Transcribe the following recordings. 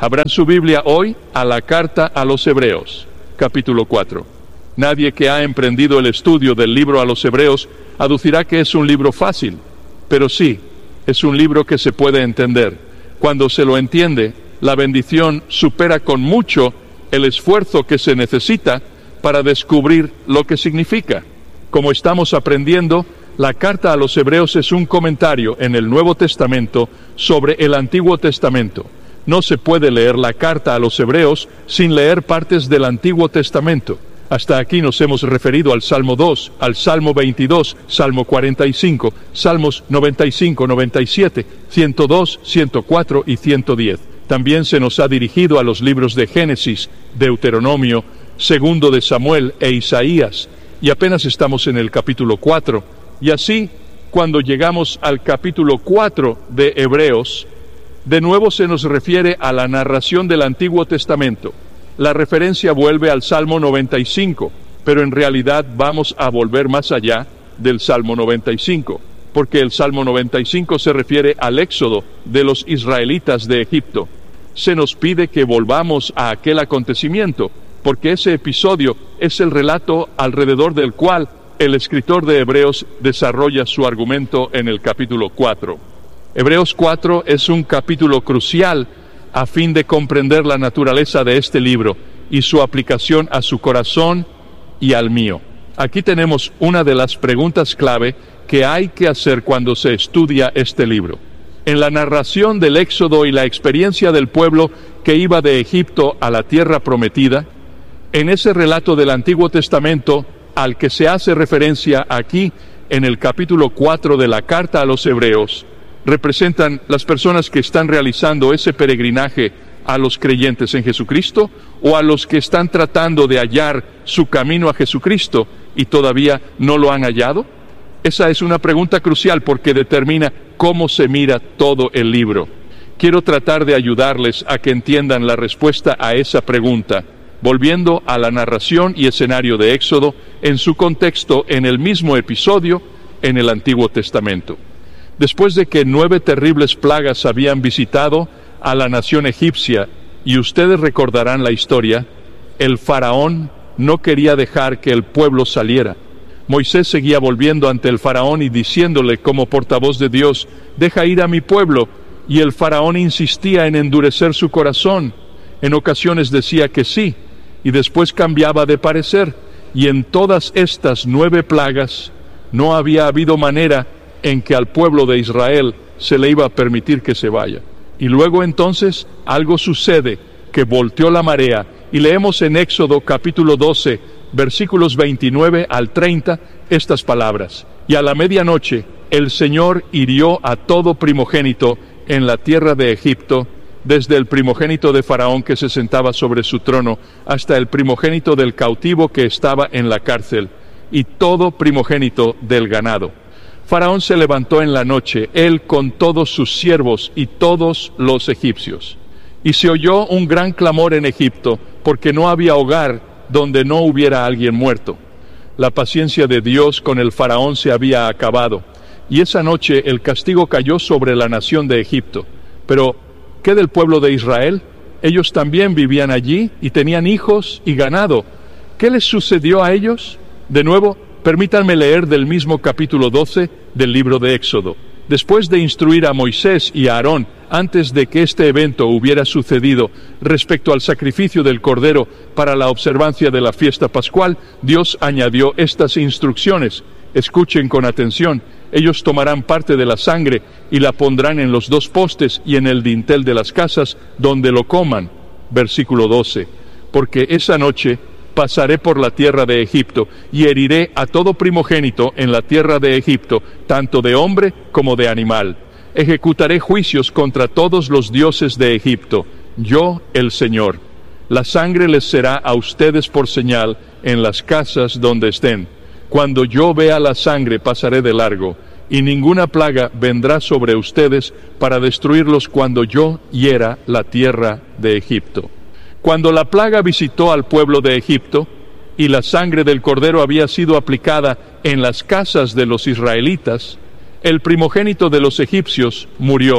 Abran su Biblia hoy a la carta a los Hebreos, capítulo 4. Nadie que ha emprendido el estudio del libro a los Hebreos aducirá que es un libro fácil, pero sí, es un libro que se puede entender. Cuando se lo entiende, la bendición supera con mucho el esfuerzo que se necesita para descubrir lo que significa. Como estamos aprendiendo, la carta a los Hebreos es un comentario en el Nuevo Testamento sobre el Antiguo Testamento. No se puede leer la carta a los Hebreos sin leer partes del Antiguo Testamento. Hasta aquí nos hemos referido al Salmo 2, al Salmo 22, Salmo 45, Salmos 95, 97, 102, 104 y 110. También se nos ha dirigido a los libros de Génesis, Deuteronomio, Segundo de Samuel e Isaías, y apenas estamos en el capítulo 4. Y así, cuando llegamos al capítulo 4 de Hebreos, de nuevo se nos refiere a la narración del Antiguo Testamento. La referencia vuelve al Salmo 95, pero en realidad vamos a volver más allá del Salmo 95, porque el Salmo 95 se refiere al éxodo de los israelitas de Egipto. Se nos pide que volvamos a aquel acontecimiento, porque ese episodio es el relato alrededor del cual el escritor de Hebreos desarrolla su argumento en el capítulo 4. Hebreos 4 es un capítulo crucial a fin de comprender la naturaleza de este libro y su aplicación a su corazón y al mío. Aquí tenemos una de las preguntas clave que hay que hacer cuando se estudia este libro. En la narración del Éxodo y la experiencia del pueblo que iba de Egipto a la tierra prometida, en ese relato del Antiguo Testamento al que se hace referencia aquí en el capítulo 4 de la carta a los Hebreos, representan las personas que están realizando ese peregrinaje a los creyentes en Jesucristo o a los que están tratando de hallar su camino a Jesucristo y todavía no lo han hallado. Esa es una pregunta crucial porque determina cómo se mira todo el libro. Quiero tratar de ayudarles a que entiendan la respuesta a esa pregunta, volviendo a la narración y escenario de Éxodo en su contexto en el mismo episodio en el Antiguo Testamento. Después de que 9 terribles plagas habían visitado a la nación egipcia, y ustedes recordarán la historia, el faraón no quería dejar que el pueblo saliera. Moisés seguía volviendo ante el faraón y diciéndole como portavoz de Dios, «Deja ir a mi pueblo», y el faraón insistía en endurecer su corazón. En ocasiones decía que sí, y después cambiaba de parecer, y en todas estas 9 plagas no había habido manera en que al pueblo de Israel se le iba a permitir que se vaya. Y luego entonces algo sucede que volteó la marea, y leemos en Éxodo capítulo 12, versículos 29 al 30, estas palabras: «Y a la medianoche el Señor hirió a todo primogénito en la tierra de Egipto, desde el primogénito de Faraón que se sentaba sobre su trono, hasta el primogénito del cautivo que estaba en la cárcel, y todo primogénito del ganado. Faraón se levantó en la noche, él con todos sus siervos y todos los egipcios. Y se oyó un gran clamor en Egipto, porque no había hogar donde no hubiera alguien muerto. La paciencia de Dios con el Faraón se había acabado, y esa noche el castigo cayó sobre la nación de Egipto. Pero, ¿qué del pueblo de Israel? Ellos también vivían allí y tenían hijos y ganado. ¿Qué les sucedió a ellos? De nuevo, permítanme leer del mismo capítulo 12 del libro de Éxodo. Después de instruir a Moisés y a Aarón, antes de que este evento hubiera sucedido, respecto al sacrificio del cordero para la observancia de la fiesta pascual, Dios añadió estas instrucciones. Escuchen con atención. Ellos tomarán parte de la sangre y la pondrán en los 2 postes y en el dintel de las casas donde lo coman. Versículo 12. Porque esa noche pasaré por la tierra de Egipto, y heriré a todo primogénito en la tierra de Egipto, tanto de hombre como de animal. Ejecutaré juicios contra todos los dioses de Egipto, yo el Señor. La sangre les será a ustedes por señal en las casas donde estén. Cuando yo vea la sangre pasaré de largo, y ninguna plaga vendrá sobre ustedes para destruirlos cuando yo hiera la tierra de Egipto. Cuando la plaga visitó al pueblo de Egipto, y la sangre del cordero había sido aplicada en las casas de los israelitas, el primogénito de los egipcios murió,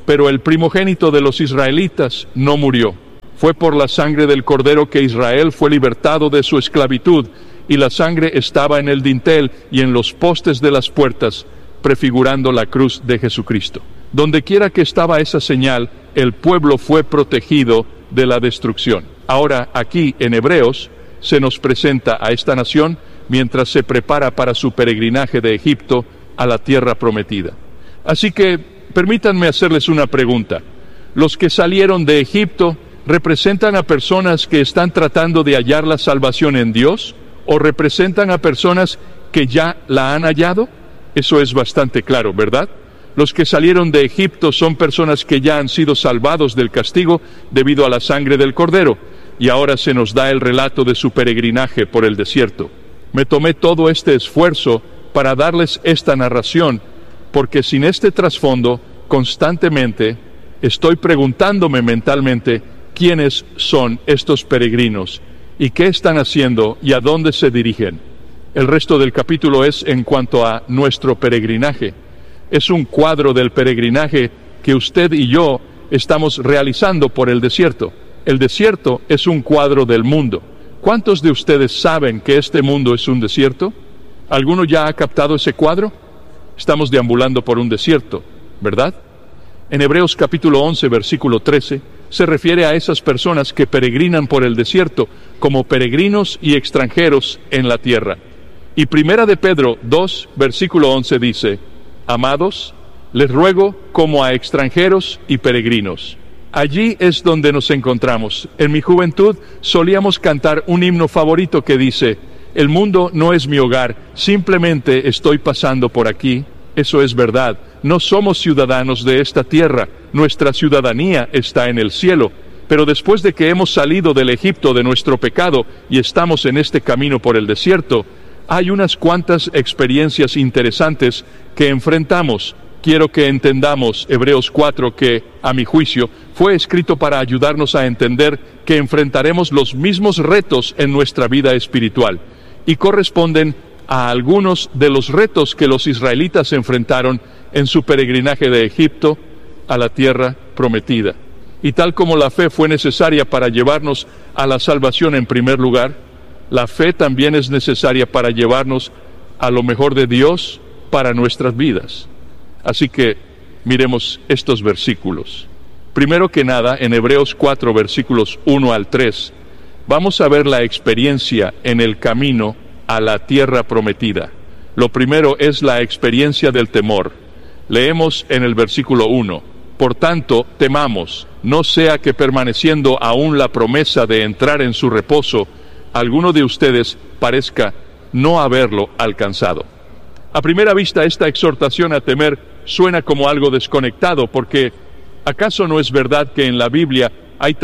pero el primogénito de los israelitas no murió. Fue por la sangre del Cordero que Israel fue libertado de su esclavitud, y la sangre estaba en el dintel y en los postes de las puertas, prefigurando la cruz de Jesucristo. Donde quiera que estaba esa señal, el pueblo fue protegido de la destrucción. Ahora, aquí en Hebreos, se nos presenta a esta nación mientras se prepara para su peregrinaje de Egipto a la tierra prometida. Así que, permítanme hacerles una pregunta. ¿Los que salieron de Egipto representan a personas que están tratando de hallar la salvación en Dios, o representan a personas que ya la han hallado? Eso es bastante claro, ¿verdad? Los que salieron de Egipto son personas que ya han sido salvados del castigo debido a la sangre del Cordero, y ahora se nos da el relato de su peregrinaje por el desierto. Me tomé todo este esfuerzo para darles esta narración, porque sin este trasfondo, constantemente estoy preguntándome mentalmente quiénes son estos peregrinos y qué están haciendo y a dónde se dirigen. El resto del capítulo es en cuanto a nuestro peregrinaje. Es un cuadro del peregrinaje que usted y yo estamos realizando por el desierto. El desierto es un cuadro del mundo. ¿Cuántos de ustedes saben que este mundo es un desierto? ¿Alguno ya ha captado ese cuadro? Estamos deambulando por un desierto, ¿verdad? En Hebreos capítulo 11, versículo 13, se refiere a esas personas que peregrinan por el desierto como peregrinos y extranjeros en la tierra. Y Primera de Pedro 2, versículo 11 dice: Amados, les ruego como a extranjeros y peregrinos. Allí es donde nos encontramos. En mi juventud solíamos cantar un himno favorito que dice: el mundo no es mi hogar, simplemente estoy pasando por aquí. Eso es verdad, no somos ciudadanos de esta tierra, nuestra ciudadanía está en el cielo. Pero después de que hemos salido del Egipto de nuestro pecado y estamos en este camino por el desierto, hay unas cuantas experiencias interesantes que enfrentamos. Quiero que entendamos Hebreos 4, que, a mi juicio, fue escrito para ayudarnos a entender que enfrentaremos los mismos retos en nuestra vida espiritual, y corresponden a algunos de los retos que los israelitas enfrentaron en su peregrinaje de Egipto a la tierra prometida. Y tal como la fe fue necesaria para llevarnos a la salvación en primer lugar, la fe también es necesaria para llevarnos a lo mejor de Dios para nuestras vidas. Así que miremos estos versículos. Primero que nada, en Hebreos 4, versículos 1 al 3, vamos a ver la experiencia en el camino a la tierra prometida. Lo primero es la experiencia del temor. Leemos en el versículo 1: Por tanto, temamos, no sea que permaneciendo aún la promesa de entrar en su reposo, alguno de ustedes parezca no haberlo alcanzado. A primera vista, esta exhortación a temer suena como algo desconectado, porque ¿acaso no es verdad que en la Biblia hay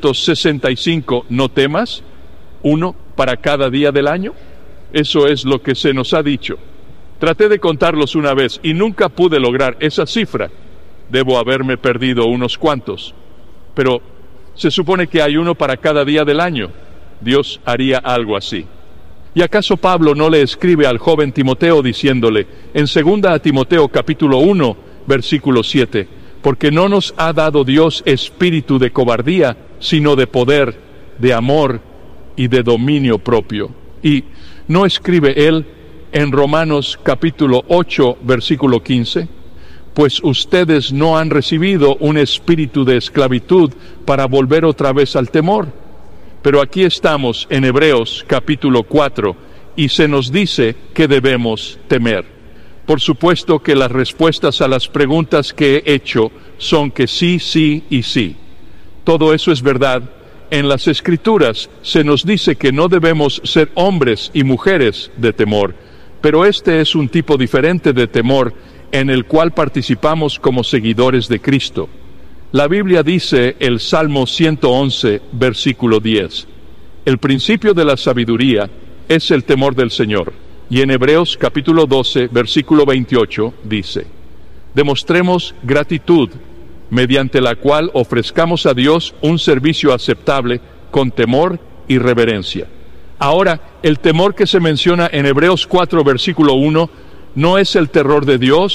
365 no temas? ¿Uno para cada día del año? Eso es lo que se nos ha dicho. Traté de contarlos una vez y nunca pude lograr esa cifra. Debo haberme perdido unos cuantos. Pero se supone que hay uno para cada día del año. Dios haría algo así. ¿Y acaso Pablo no le escribe al joven Timoteo diciéndole en 2 Timoteo capítulo 1, versículo 7, porque no nos ha dado Dios espíritu de cobardía, sino de poder, de amor y de dominio propio? Y ¿no escribe él en Romanos capítulo 8, versículo 15? Pues ustedes no han recibido un espíritu de esclavitud para volver otra vez al temor. Pero aquí estamos en Hebreos capítulo 4 y se nos dice que debemos temer. Por supuesto que las respuestas a las preguntas que he hecho son que sí, sí y sí. Todo eso es verdad. En las Escrituras se nos dice que no debemos ser hombres y mujeres de temor, pero este es un tipo diferente de temor en el cual participamos como seguidores de Cristo. La Biblia dice, el Salmo 111, versículo 10, el principio de la sabiduría es el temor del Señor. Y en Hebreos capítulo 12, versículo 28, dice, demostremos gratitud, mediante la cual ofrezcamos a Dios un servicio aceptable con temor y reverencia. Ahora, el temor que se menciona en Hebreos 4, versículo 1, no es el terror de Dios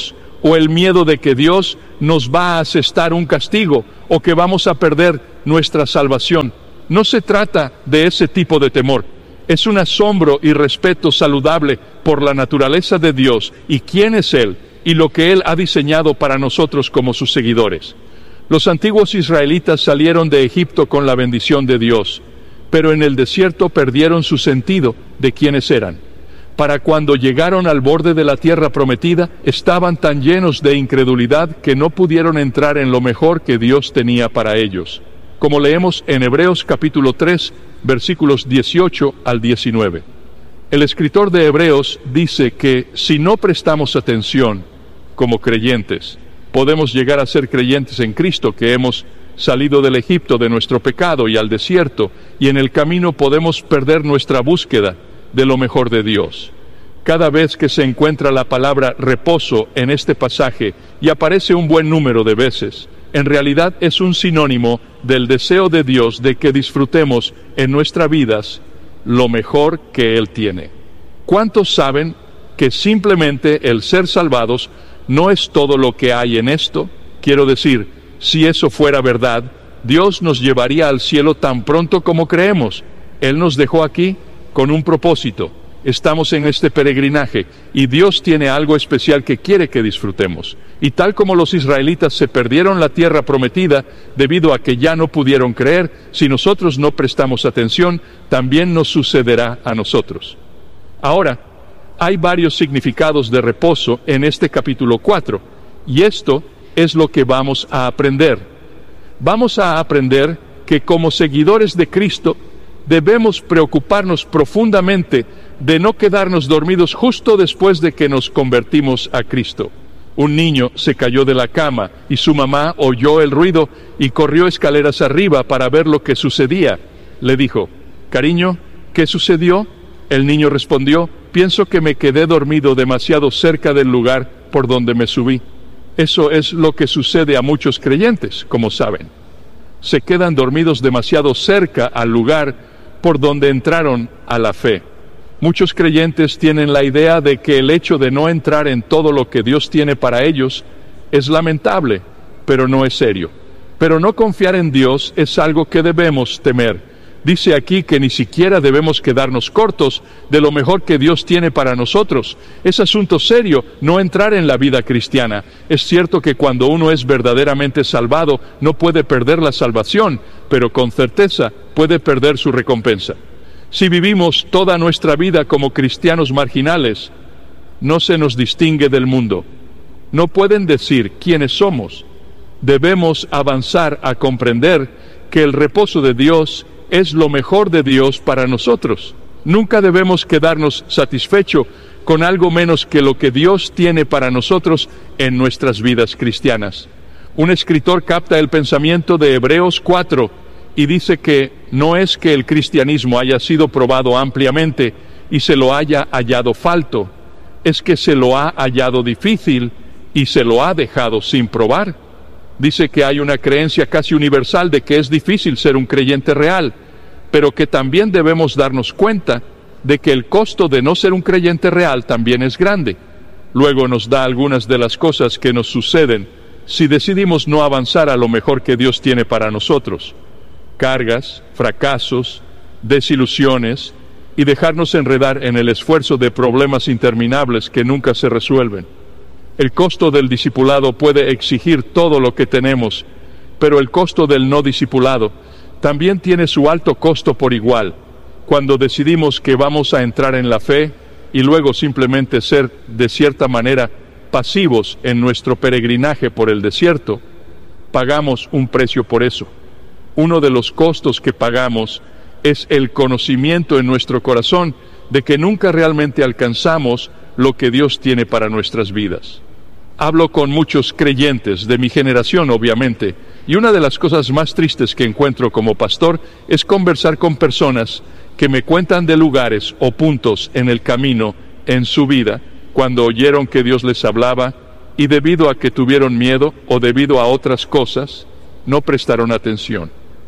o el miedo de que Dios nos va a asestar un castigo o que vamos a perder nuestra salvación. No se trata de ese tipo de temor. Es un asombro y respeto saludable por la naturaleza de Dios y quién es Él y lo que Él ha diseñado para nosotros como sus seguidores. Los antiguos israelitas salieron de Egipto con la bendición de Dios, pero en el desierto perdieron su sentido de quiénes eran. Para cuando llegaron al borde de la tierra prometida, estaban tan llenos de incredulidad que no pudieron entrar en lo mejor que Dios tenía para ellos, como leemos en Hebreos capítulo 3, versículos 18 al 19. El escritor de Hebreos dice que si no prestamos atención como creyentes, podemos llegar a ser creyentes en Cristo, que hemos salido del Egipto de nuestro pecado y al desierto, y en el camino podemos perder nuestra búsqueda de lo mejor de Dios. Cada vez que se encuentra la palabra reposo en este pasaje, y aparece un buen número de veces, en realidad es un sinónimo del deseo de Dios de que disfrutemos en nuestras vidas lo mejor que Él tiene. ¿Cuántos saben que simplemente el ser salvados no es todo lo que hay en esto? Quiero decir, si eso fuera verdad, Dios nos llevaría al cielo tan pronto como creemos. Él nos dejó aquí con un propósito. Estamos en este peregrinaje y Dios tiene algo especial que quiere que disfrutemos. Y tal como los israelitas se perdieron la tierra prometida debido a que ya no pudieron creer, si nosotros no prestamos atención, también nos sucederá a nosotros. Ahora, hay varios significados de reposo en este capítulo 4, y esto es lo que vamos a aprender. Vamos a aprender que como seguidores de Cristo, debemos preocuparnos profundamente de no quedarnos dormidos justo después de que nos convertimos a Cristo. Un niño se cayó de la cama y su mamá oyó el ruido y corrió escaleras arriba para ver lo que sucedía. Le dijo, «Cariño, ¿qué sucedió?» El niño respondió, «Pienso que me quedé dormido demasiado cerca del lugar por donde me subí». Eso es lo que sucede a muchos creyentes, como saben. Se quedan dormidos demasiado cerca al lugar por donde entraron a la fe. Muchos creyentes tienen la idea de que el hecho de no entrar en todo lo que Dios tiene para ellos es lamentable, pero no es serio. Pero no confiar en Dios es algo que debemos temer. Dice aquí que ni siquiera debemos quedarnos cortos de lo mejor que Dios tiene para nosotros. Es asunto serio no entrar en la vida cristiana. Es cierto que cuando uno es verdaderamente salvado no puede perder la salvación, pero con certeza puede perder su recompensa. Si vivimos toda nuestra vida como cristianos marginales, no se nos distingue del mundo. No pueden decir quiénes somos. Debemos avanzar a comprender que el reposo de Dios es lo mejor de Dios para nosotros. Nunca debemos quedarnos satisfechos con algo menos que lo que Dios tiene para nosotros en nuestras vidas cristianas. Un escritor capta el pensamiento de Hebreos 4 y dice que no es que el cristianismo haya sido probado ampliamente y se lo haya hallado falto, es que se lo ha hallado difícil y se lo ha dejado sin probar. Dice que hay una creencia casi universal de que es difícil ser un creyente real, pero que también debemos darnos cuenta de que el costo de no ser un creyente real también es grande. Luego nos da algunas de las cosas que nos suceden si decidimos no avanzar a lo mejor que Dios tiene para nosotros. Cargas, fracasos, desilusiones y dejarnos enredar en el esfuerzo de problemas interminables que nunca se resuelven. El costo del discipulado puede exigir todo lo que tenemos, pero el costo del no discipulado también tiene su alto costo por igual. Cuando decidimos que vamos a entrar en la fe y luego simplemente ser, de cierta manera, pasivos en nuestro peregrinaje por el desierto, pagamos un precio por eso. Uno de los costos que pagamos es el conocimiento en nuestro corazón de que nunca realmente alcanzamos lo que Dios tiene para nuestras vidas. Hablo con muchos creyentes de mi generación, obviamente, y una de las cosas más tristes que encuentro como pastor es conversar con personas que me cuentan de lugares o puntos en el camino en su vida cuando oyeron que Dios les hablaba y debido a que tuvieron miedo o debido a otras cosas, no prestaron atención.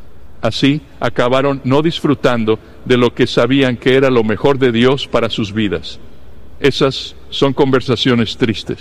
Así acabaron no disfrutando de lo que sabían que era lo mejor de Dios para sus vidas. Esas son conversaciones tristes.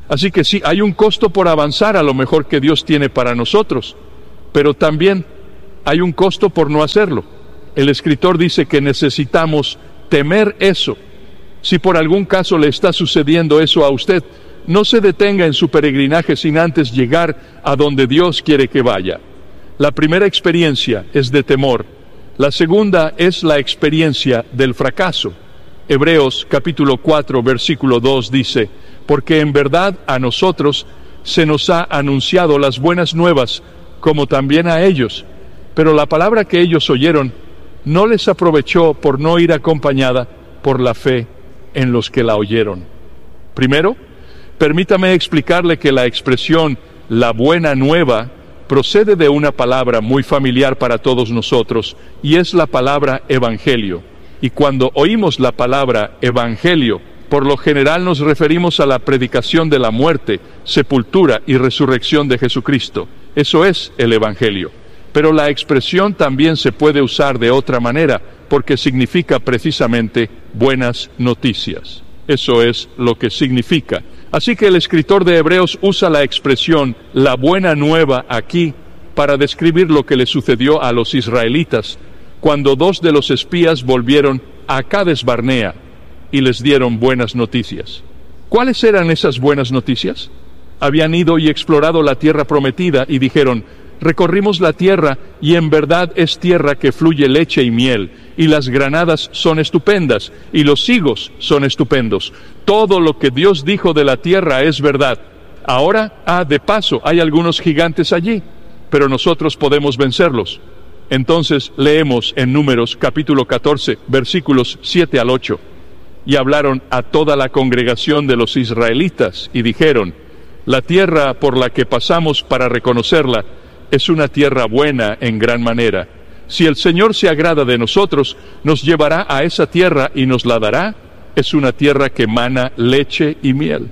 Así que sí, hay un costo por avanzar a lo mejor que Dios tiene para nosotros, pero también hay un costo por no hacerlo. El escritor dice que necesitamos temer eso. Si por algún caso le está sucediendo eso a usted, no se detenga en su peregrinaje sin antes llegar a donde Dios quiere que vaya. La primera experiencia es de temor. La segunda es la experiencia del fracaso. Hebreos capítulo 4, versículo 2 dice: porque en verdad a nosotros se nos ha anunciado las buenas nuevas, como también a ellos. Pero la palabra que ellos oyeron no les aprovechó por no ir acompañada por la fe en los que la oyeron. Primero, permítame explicarle que la expresión la buena nueva procede de una palabra muy familiar para todos nosotros, y es la palabra evangelio. Y cuando oímos la palabra evangelio, por lo general nos referimos a la predicación de la muerte, sepultura y resurrección de Jesucristo. Eso es el evangelio. Pero la expresión también se puede usar de otra manera, porque significa precisamente buenas noticias. Eso es lo que significa. Así que el escritor de Hebreos usa la expresión la buena nueva aquí para describir lo que le sucedió a los israelitas cuando 2 de los espías volvieron a Cades Barnea y les dieron buenas noticias. ¿Cuáles eran esas buenas noticias? Habían ido y explorado la tierra prometida y dijeron: recorrimos la tierra y en verdad es tierra que fluye leche y miel, y las granadas son estupendas, y los higos son estupendos. Todo lo que Dios dijo de la tierra es verdad. Ahora, de paso, hay algunos gigantes allí, pero nosotros podemos vencerlos. Entonces leemos en Números capítulo 14, versículos 7 al 8. Y hablaron a toda la congregación de los israelitas, y dijeron: la tierra por la que pasamos para reconocerla es una tierra buena en gran manera. Si el Señor se agrada de nosotros, nos llevará a esa tierra y nos la dará. Es una tierra que mana leche y miel.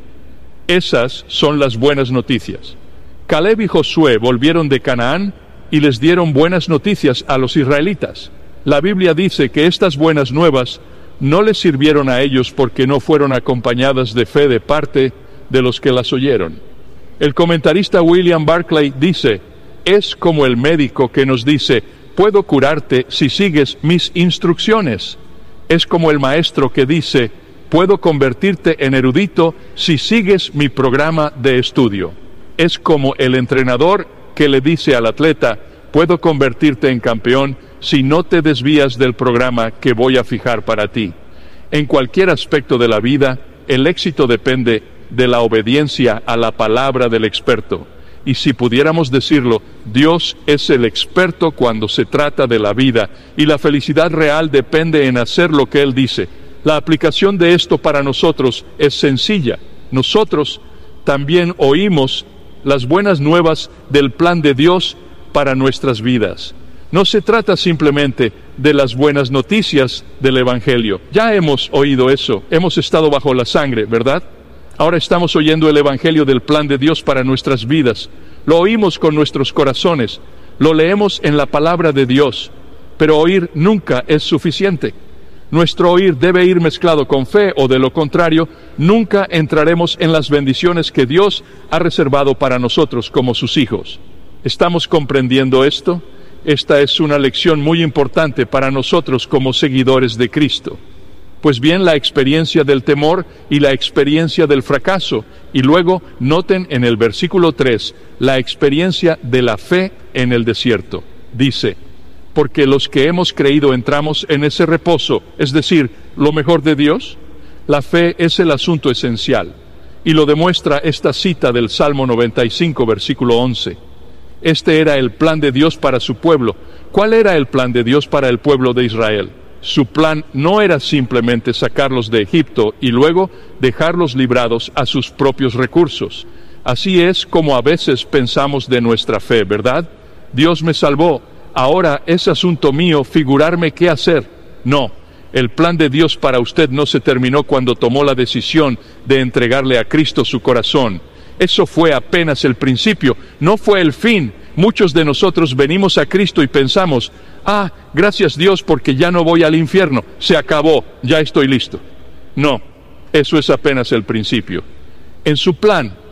Esas son las buenas noticias. Caleb y Josué volvieron de Canaán y les dieron buenas noticias a los israelitas. La Biblia dice que estas buenas nuevas no les sirvieron a ellos porque no fueron acompañadas de fe de parte de los que las oyeron. El comentarista William Barclay dice: es como el médico que nos dice: puedo curarte si sigues mis instrucciones. Es como el maestro que dice: puedo convertirte en erudito si sigues mi programa de estudio. Es como el entrenador que le dice al atleta: puedo convertirte en campeón si no te desvías del programa que voy a fijar para ti. En cualquier aspecto de la vida, el éxito depende de la obediencia a la palabra del experto. Y si pudiéramos decirlo, Dios es el experto cuando se trata de la vida, y la felicidad real depende en hacer lo que Él dice. La aplicación de esto para nosotros es sencilla. Nosotros también oímos las buenas nuevas del plan de Dios para nuestras vidas. No se trata simplemente de las buenas noticias del Evangelio. Ya hemos oído eso, hemos estado bajo la sangre, ¿verdad? Ahora estamos oyendo el Evangelio del plan de Dios para nuestras vidas. Lo oímos con nuestros corazones, lo leemos en la palabra de Dios, pero oír nunca es suficiente. Nuestro oír debe ir mezclado con fe, o de lo contrario, nunca entraremos en las bendiciones que Dios ha reservado para nosotros como sus hijos. ¿Estamos comprendiendo esto? Esta es una lección muy importante para nosotros como seguidores de Cristo. Pues bien, la experiencia del temor y la experiencia del fracaso, y luego noten en el versículo 3, la experiencia de la fe en el desierto. Dice: porque los que hemos creído entramos en ese reposo, es decir, lo mejor de Dios. La fe es el asunto esencial, y lo demuestra esta cita del Salmo 95, versículo 11. Este era el plan de Dios para su pueblo. ¿Cuál era el plan de Dios para el pueblo de Israel? Su plan no era simplemente sacarlos de Egipto y luego dejarlos librados a sus propios recursos. Así es como a veces pensamos de nuestra fe, ¿verdad? Dios me salvó, ahora es asunto mío figurarme qué hacer. No, el plan de Dios para usted no se terminó cuando tomó la decisión de entregarle a Cristo su corazón. Eso fue apenas el principio, no fue el fin. Muchos de nosotros venimos a Cristo y pensamos: gracias Dios porque ya no voy al infierno, se acabó, ya estoy listo. No, eso es apenas el principio. En su plan,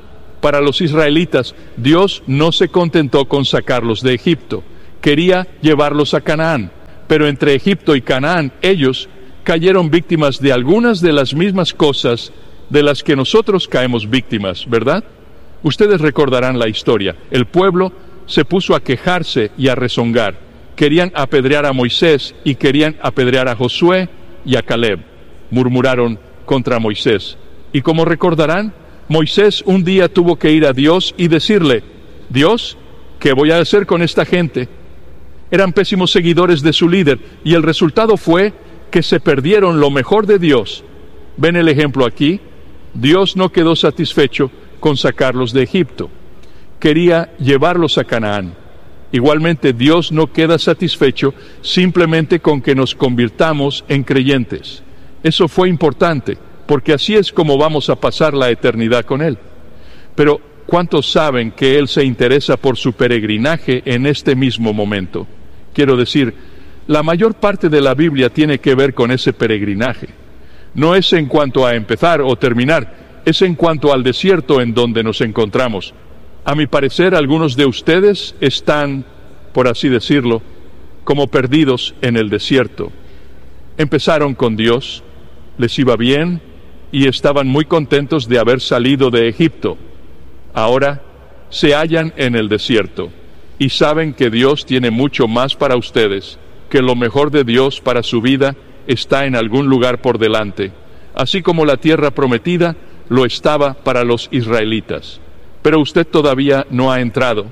Para los israelitas, Dios no se contentó con sacarlos de Egipto, quería llevarlos a Canaán, pero entre Egipto y Canaán ellos cayeron víctimas de algunas de las mismas cosas de las que nosotros caemos víctimas, ¿verdad? Ustedes recordarán la historia. El pueblo se puso a quejarse y a rezongar. Querían apedrear a Moisés y querían apedrear a Josué y a Caleb. Murmuraron contra Moisés. Y como recordarán, Moisés un día tuvo que ir a Dios y decirle: Dios, ¿qué voy a hacer con esta gente? Eran pésimos seguidores de su líder y el resultado fue que se perdieron lo mejor de Dios. ¿Ven el ejemplo aquí? Dios no quedó satisfecho con sacarlos de Egipto. Quería llevarlos a Canaán. Igualmente, Dios no queda satisfecho simplemente con que nos convirtamos en creyentes. Eso fue importante, porque así es como vamos a pasar la eternidad con Él. Pero, ¿cuántos saben que Él se interesa por su peregrinaje en este mismo momento? Quiero decir, la mayor parte de la Biblia tiene que ver con ese peregrinaje. No es en cuanto a empezar o terminar, es en cuanto al desierto en donde nos encontramos. A mi parecer, algunos de ustedes están, por así decirlo, como perdidos en el desierto. Empezaron con Dios, les iba bien y estaban muy contentos de haber salido de Egipto. Ahora se hallan en el desierto y saben que Dios tiene mucho más para ustedes, que lo mejor de Dios para su vida está en algún lugar por delante, así como la tierra prometida lo estaba para los israelitas. Pero usted todavía no ha entrado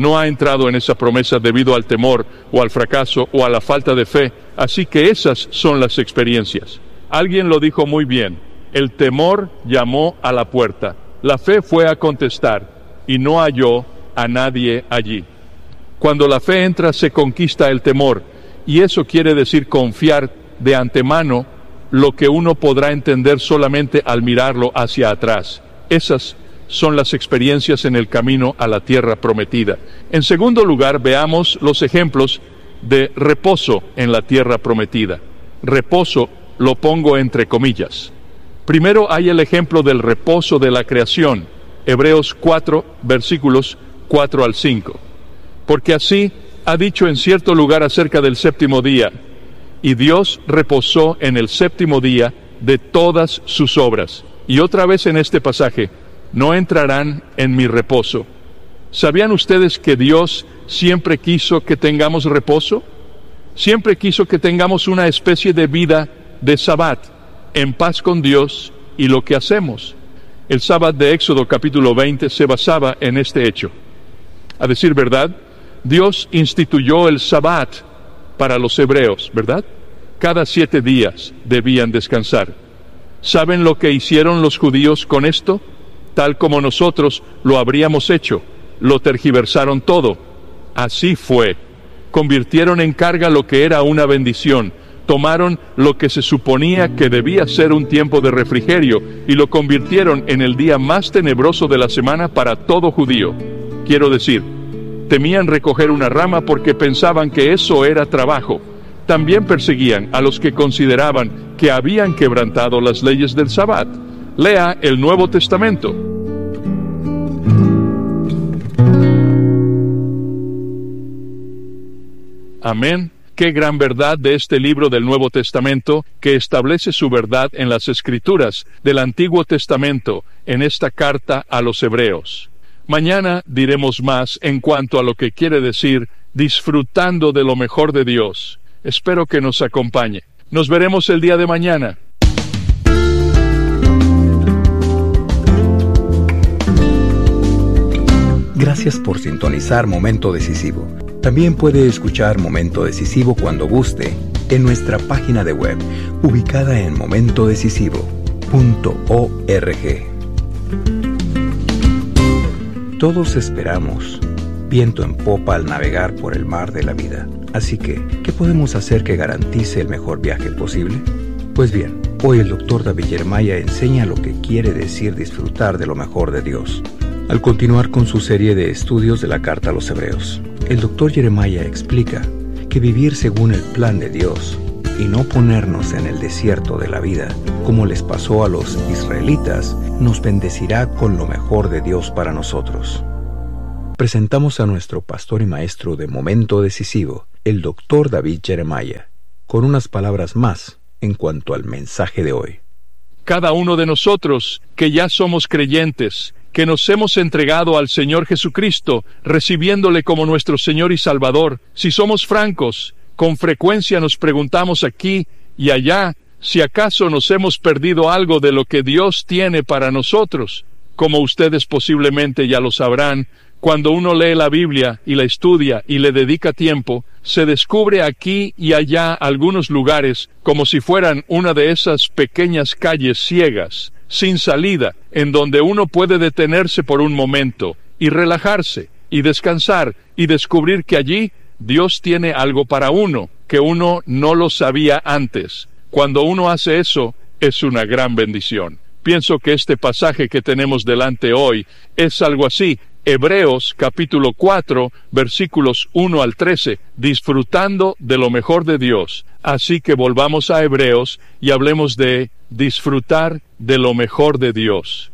en esa promesa debido al temor o al fracaso o a la falta de fe, así que esas son las experiencias. Alguien lo dijo muy bien: el temor llamó a la puerta, la fe fue a contestar y no halló a nadie allí. Cuando la fe entra se conquista el temor, y eso quiere decir confiar de antemano lo que uno podrá entender solamente al mirarlo hacia atrás. Esas son las experiencias en el camino a la tierra prometida. En segundo lugar, veamos los ejemplos de reposo en la tierra prometida. Reposo lo pongo entre comillas. Primero hay el ejemplo del reposo de la creación, Hebreos 4, versículos 4 al 5. Porque así ha dicho en cierto lugar acerca del séptimo día: y Dios reposó en el séptimo día de todas sus obras. Y otra vez en este pasaje: no entrarán en mi reposo. ¿Sabían ustedes que Dios siempre quiso que tengamos reposo? Siempre quiso que tengamos una especie de vida de Sabbat, en paz con Dios y lo que hacemos. El Sabbat de Éxodo capítulo 20 se basaba en este hecho. A decir verdad, Dios instituyó el Sabbat para los hebreos, ¿verdad? Cada 7 días debían descansar. ¿Saben lo que hicieron los judíos con esto? Tal como nosotros lo habríamos hecho, lo tergiversaron todo. Así fue. Convirtieron en carga lo que era una bendición. Tomaron lo que se suponía que debía ser un tiempo de refrigerio y lo convirtieron en el día más tenebroso de la semana para todo judío. Quiero decir, temían recoger una rama porque pensaban que eso era trabajo. También perseguían a los que consideraban que habían quebrantado las leyes del Sabbat. Lea el Nuevo Testamento. Amén. Qué gran verdad de este libro del Nuevo Testamento, que establece su verdad en las Escrituras del Antiguo Testamento, en esta carta a los Hebreos. Mañana diremos más en cuanto a lo que quiere decir disfrutando de lo mejor de Dios. Espero que nos acompañe. Nos veremos el día de mañana. Gracias por sintonizar Momento Decisivo. También puede escuchar Momento Decisivo cuando guste en nuestra página de web, ubicada en momentodecisivo.org. Todos esperamos viento en popa al navegar por el mar de la vida. Así que, ¿qué podemos hacer que garantice el mejor viaje posible? Pues bien, hoy el Dr. David Jeremiah enseña lo que quiere decir disfrutar de lo mejor de Dios. Al continuar con su serie de estudios de la Carta a los Hebreos, el Dr. Jeremiah explica que vivir según el plan de Dios y no ponernos en el desierto de la vida, como les pasó a los israelitas, nos bendecirá con lo mejor de Dios para nosotros. Presentamos a nuestro pastor y maestro de Momento Decisivo, el Dr. David Jeremiah, con unas palabras más en cuanto al mensaje de hoy. Cada uno de nosotros, que ya somos creyentes, que nos hemos entregado al Señor Jesucristo, recibiéndole como nuestro Señor y Salvador, si somos francos, con frecuencia nos preguntamos aquí y allá si acaso nos hemos perdido algo de lo que Dios tiene para nosotros. Como ustedes posiblemente ya lo sabrán, cuando uno lee la Biblia y la estudia y le dedica tiempo, se descubre aquí y allá algunos lugares como si fueran una de esas pequeñas calles ciegas, sin salida, en donde uno puede detenerse por un momento y relajarse y descansar y descubrir que allí Dios tiene algo para uno, que uno no lo sabía antes. Cuando uno hace eso, es una gran bendición. Pienso que este pasaje que tenemos delante hoy es algo así. Hebreos capítulo 4, versículos 1 al 13, disfrutando de lo mejor de Dios. Así que volvamos a Hebreos y hablemos de disfrutar de lo mejor de Dios.